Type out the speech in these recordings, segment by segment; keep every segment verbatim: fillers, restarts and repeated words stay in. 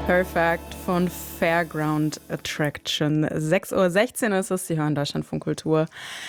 Perfect von Fairground Attraction. sechs Uhr sechzehn ist es, Sie hören Deutschlandfunk Kultur.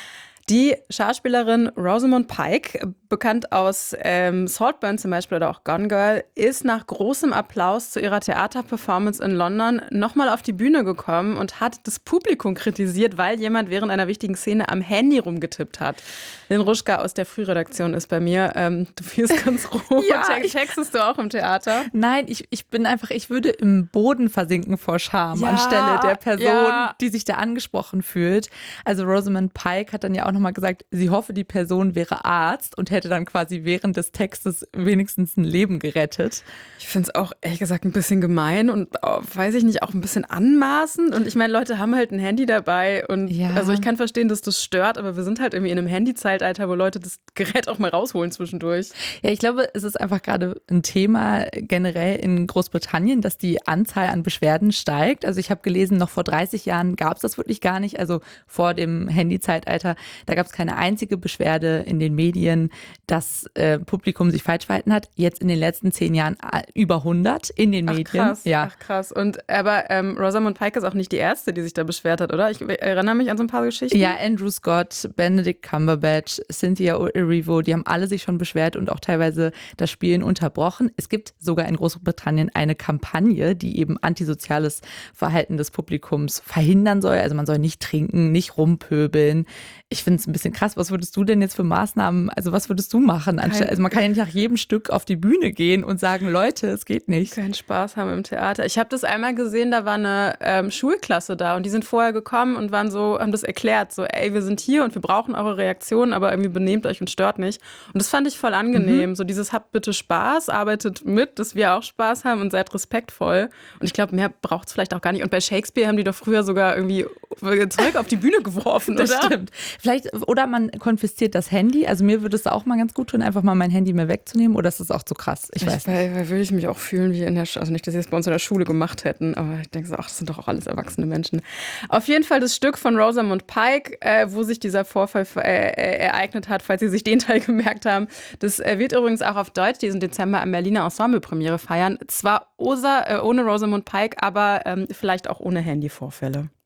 Die Schauspielerin Rosamund Pike, bekannt aus ähm, Saltburn zum Beispiel oder auch Gone Girl, ist nach großem Applaus zu ihrer Theaterperformance in London nochmal auf die Bühne gekommen und hat das Publikum kritisiert, weil jemand während einer wichtigen Szene am Handy rumgetippt hat. Lynn Ruschka aus der Frühredaktion ist bei mir. Ähm, du wirst ganz roh. Ja, Textest du auch im Theater? Nein, ich, ich bin einfach, ich würde im Boden versinken vor Scham Ja, anstelle der Person, ja. die sich da angesprochen fühlt. Also Rosamund Pike hat dann ja auch nochmal gesagt, sie hoffe, die Person wäre Arzt und hätte dann quasi während des Textes wenigstens ein Leben gerettet. Ich finde es auch ehrlich gesagt ein bisschen gemein und oh, weiß ich nicht, auch ein bisschen anmaßend. Und ich meine, Leute haben halt ein Handy dabei und Ja. also ich kann verstehen, dass das stört, aber wir sind halt irgendwie in einem Handy-Zeitalter, wo Leute das Gerät auch mal rausholen zwischendurch. Ja, ich glaube, es ist einfach gerade ein Thema generell in Großbritannien, dass die Anzahl an Beschwerden steigt. Also ich habe gelesen, noch vor dreißig Jahren gab es das wirklich gar nicht, also vor dem Handy-Zeitalter. Da gab es keine einzige Beschwerde in den Medien, dass äh, Publikum sich falsch verhalten hat. Jetzt in den letzten zehn Jahren über hundert in den Ach, Medien. Krass, ja. Ach krass. Und aber ähm, Rosamund Pike ist auch nicht die erste, die sich da beschwert hat, oder? Ich erinnere mich an so ein paar Geschichten. Ja, Andrew Scott, Benedict Cumberbatch, Cynthia Erivo, die haben alle sich schon beschwert und auch teilweise das Spielen unterbrochen. Es gibt sogar in Großbritannien eine Kampagne, die eben antisoziales Verhalten des Publikums verhindern soll. Also man soll nicht trinken, nicht rumpöbeln. Ich finde es ein bisschen krass. Was würdest du denn jetzt für Maßnahmen, also was würdest du machen? Anstelle, also man kann ja nicht nach jedem Stück auf die Bühne gehen und sagen, Leute, es geht nicht. Keinen Spaß haben im Theater. Ich habe das einmal gesehen, da war eine ähm, Schulklasse da und die sind vorher gekommen und waren so, haben das erklärt, so ey, wir sind hier und wir brauchen eure Reaktion, aber irgendwie benehmt euch und stört nicht. Und das fand ich voll angenehm. Mhm. So dieses, habt bitte Spaß, arbeitet mit, dass wir auch Spaß haben und seid respektvoll. Und ich glaube, mehr braucht es vielleicht auch gar nicht. Und bei Shakespeare haben die doch früher sogar irgendwie Zeug auf die Bühne geworfen, das oder? Stimmt. Vielleicht, oder man konfisziert das Handy. Also mir würde es auch mal ganz gut tun, einfach mal mein Handy mir wegzunehmen. Oder ist das auch zu krass? Ich, ich weiß nicht. Weil würde ich mich auch fühlen wie in der Schule. Also nicht, dass sie es bei uns in der Schule gemacht hätten, aber ich denke so, ach, das sind doch auch alles erwachsene Menschen. Auf jeden Fall das Stück von Rosamund Pike, äh, wo sich dieser Vorfall äh, ereignet hat, falls Sie sich den Teil gemerkt haben. Das äh, wird übrigens auch auf Deutsch diesen Dezember am Berliner Ensemble-Premiere feiern. Zwar Osa, äh, ohne Rosamund Pike, aber ähm, vielleicht auch ohne Handyvorfälle.